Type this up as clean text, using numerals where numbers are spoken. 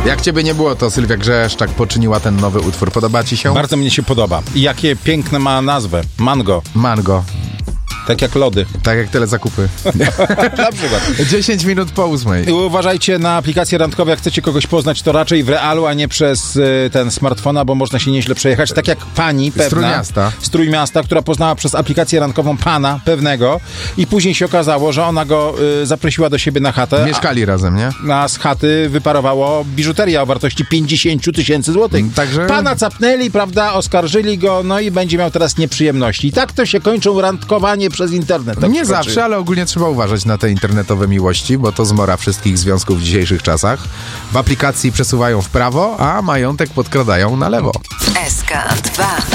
Jak ciebie nie było, to Sylwia Grzeszczak poczyniła ten nowy utwór. Podoba ci się? Bardzo mnie się podoba. I jakie piękne ma nazwę. Mango. Mango. Tak jak lody. Tak jak telezakupy. Na przykład. 10 minut po 8. I uważajcie na aplikacje randkowe, jak chcecie kogoś poznać, to raczej w realu, a nie przez ten smartfona, bo można się nieźle przejechać. Tak jak pani pewna z Trójmiasta, która poznała przez aplikację randkową pana pewnego i później się okazało, że ona go zaprosiła do siebie na chatę. Mieszkali razem, nie? A z chaty wyparowało biżuteria o wartości 50 000 złotych. Także... Pana capnęli, prawda, oskarżyli go, no i będzie miał teraz nieprzyjemności. I tak to się kończą randkowanie przez internet. Nie zawsze, ale ogólnie trzeba uważać na te internetowe miłości, bo to zmora wszystkich związków w dzisiejszych czasach. W aplikacji przesuwają w prawo, a majątek podkradają na lewo. SK2